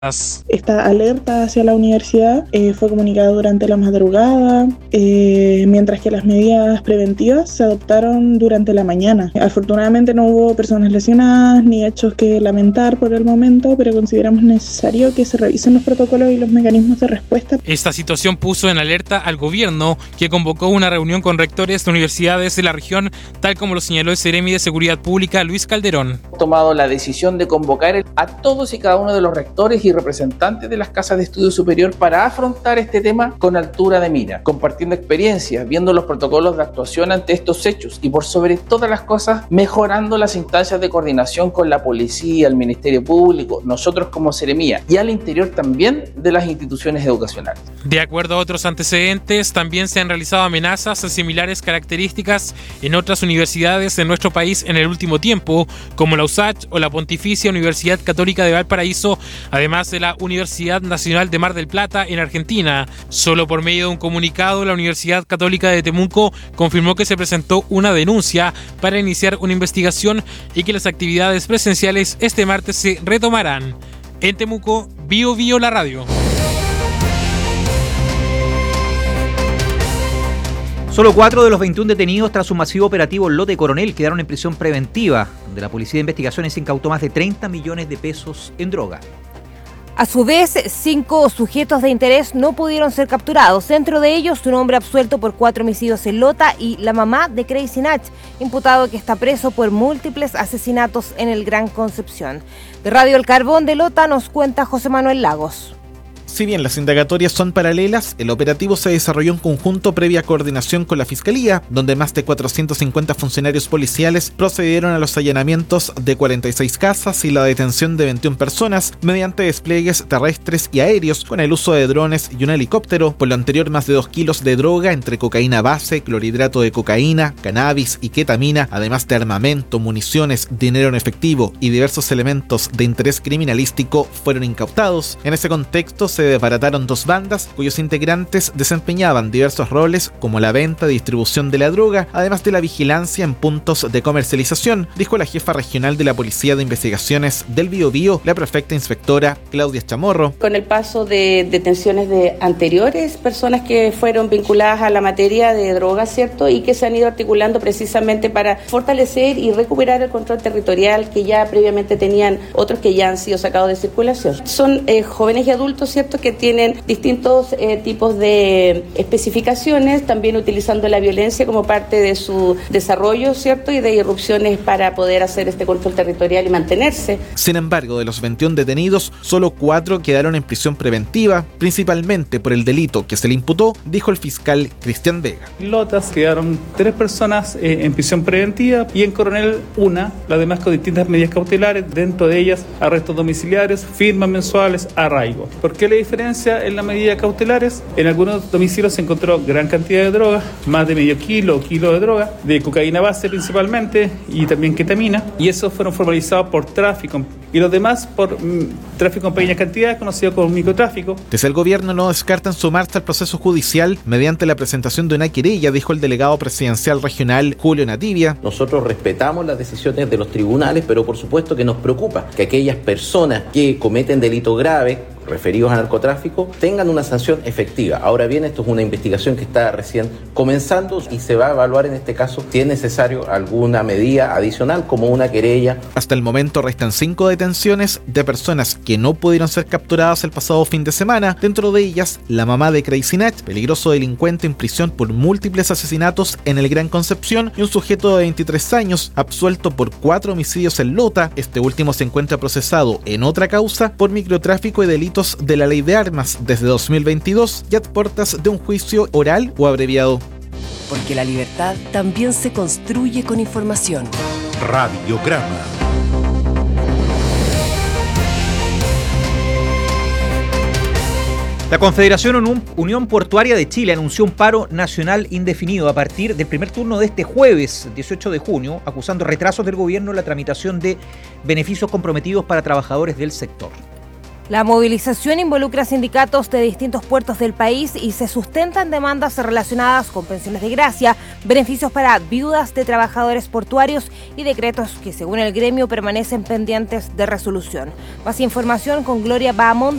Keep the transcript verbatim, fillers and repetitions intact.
Esta alerta hacia la universidad eh, fue comunicada durante la madrugada, eh, mientras que las medidas preventivas se adoptaron durante la mañana. Afortunadamente no hubo personas lesionadas ni hechos que lamentar por el momento, pero consideramos necesario que se revisen los protocolos y los mecanismos de respuesta. Esta situación puso en alerta al gobierno, que convocó una reunión con rectores de universidades de la región, tal como lo señaló el Seremi de Seguridad Pública, Luis Calderón. Hemos tomado la decisión de convocar a todos y cada uno de los rectores y representantes de las casas de estudio superior para afrontar este tema con altura de mira, compartiendo experiencias, viendo los protocolos de actuación ante estos hechos y por sobre todas las cosas mejorando las instancias de coordinación con la policía, el Ministerio Público, nosotros como Seremía y al interior también de las instituciones educacionales. De acuerdo a otros antecedentes, también se han realizado amenazas de similares características en otras universidades de nuestro país en el último tiempo, como la U S A C H o la Pontificia Universidad Católica de Valparaíso, además de la Universidad Nacional de Mar del Plata en Argentina. Solo por medio de un comunicado, la Universidad Católica de Temuco confirmó que se presentó una denuncia para iniciar una investigación y que las actividades presenciales este martes se retomarán. En Temuco, Bio Bio la radio. Solo cuatro de los veintiún detenidos tras un masivo operativo Lote Coronel quedaron en prisión preventiva, donde la Policía de Investigaciones incautó más de treinta millones de pesos en droga. A su vez, cinco sujetos de interés no pudieron ser capturados. Dentro de ellos, un hombre absuelto por cuatro homicidios en Lota y la mamá de Crazy Nach, imputado que está preso por múltiples asesinatos en el Gran Concepción. De Radio El Carbón de Lota nos cuenta José Manuel Lagos. Si bien las indagatorias son paralelas, el operativo se desarrolló en conjunto previa coordinación con la Fiscalía, donde más de cuatrocientos cincuenta funcionarios policiales procedieron a los allanamientos de cuarenta y seis casas y la detención de veintiuna personas mediante despliegues terrestres y aéreos con el uso de drones y un helicóptero. Por lo anterior, más de dos kilos de droga entre cocaína base, clorhidrato de cocaína, cannabis y ketamina, además de armamento, municiones, dinero en efectivo y diversos elementos de interés criminalístico fueron incautados. En ese contexto se desbarataron dos bandas cuyos integrantes desempeñaban diversos roles como la venta y distribución de la droga, además de la vigilancia en puntos de comercialización, dijo la jefa regional de la Policía de Investigaciones del Biobío, la prefecta inspectora Claudia Chamorro. Con el paso de detenciones de anteriores personas que fueron vinculadas a la materia de drogas, ¿cierto? Y que se han ido articulando precisamente para fortalecer y recuperar el control territorial que ya previamente tenían otros que ya han sido sacados de circulación. Son eh, jóvenes y adultos, ¿cierto?, que tienen distintos eh, tipos de especificaciones, también utilizando la violencia como parte de su desarrollo, ¿cierto?, y de irrupciones para poder hacer este control territorial y mantenerse. Sin embargo, de los veintiún detenidos, solo cuatro quedaron en prisión preventiva, principalmente por el delito que se le imputó, dijo el fiscal Cristian Vega. En Lotas quedaron tres personas eh, en prisión preventiva y en Coronel una, las demás con distintas medidas cautelares, dentro de ellas arrestos domiciliarios, firmas mensuales, arraigo. ¿Por qué le diferencia en las medidas cautelares? En algunos domicilios se encontró gran cantidad de droga, más de medio kilo o kilo de droga, de cocaína base principalmente y también ketamina, y esos fueron formalizados por tráfico. Y los demás por mm, tráfico en pequeñas cantidades, conocido como microtráfico. Desde el gobierno no descartan sumarse al proceso judicial mediante la presentación de una querella, dijo el delegado presidencial regional Julio Nativia. Nosotros respetamos las decisiones de los tribunales, pero por supuesto que nos preocupa que aquellas personas que cometen delito grave referidos a narcotráfico tengan una sanción efectiva. Ahora bien, esto es una investigación que está recién comenzando y se va a evaluar en este caso si es necesario alguna medida adicional como una querella. Hasta el momento restan cinco detenciones de personas que no pudieron ser capturadas el pasado fin de semana, dentro de ellas la mamá de Crazy Nach, peligroso delincuente en prisión por múltiples asesinatos en el Gran Concepción, y un sujeto de veintitrés años absuelto por cuatro homicidios en Lota. Este último se encuentra procesado en otra causa por microtráfico y delitos de la ley de armas desde dos mil veintidós y a puertas de un juicio oral o abreviado. Porque la libertad también se construye con información. Radiograma. La Confederación Unión Portuaria de Chile anunció un paro nacional indefinido a partir del primer turno de este jueves, dieciocho de junio, acusando retrasos del gobierno en la tramitación de beneficios comprometidos para trabajadores del sector. La movilización involucra sindicatos de distintos puertos del país y se sustentan demandas relacionadas con pensiones de gracia, beneficios para viudas de trabajadores portuarios y decretos que, según el gremio, permanecen pendientes de resolución. Más información con Gloria Bahamón.